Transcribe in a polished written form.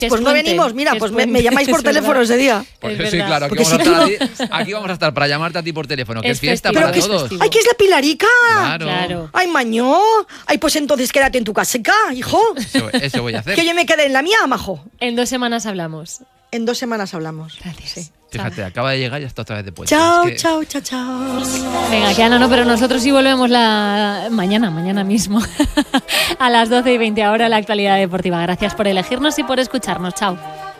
Pues no venimos, mira, pues me llamáis por teléfono ese día. Pues sí, claro, aquí vamos a estar para llamarte a ti por teléfono, que es fiesta para todos. ¡Ay, que es la Pilarica! Claro. ¡Ay, mañó! ¡Ay, pues entonces quédate en tu caseta, hijo! Eso voy a hacer. Que yo me quede en la mía, majo. En 2 semanas hablamos. En 2 semanas hablamos. Gracias. Sí. Fíjate, acaba de llegar y ya está otra vez de puente. Chao, es que... chao, chao, chao. Venga, que Ana no, pero nosotros sí volvemos mañana mismo. A las 12:20 ahora la actualidad deportiva. Gracias por elegirnos y por escucharnos. Chao.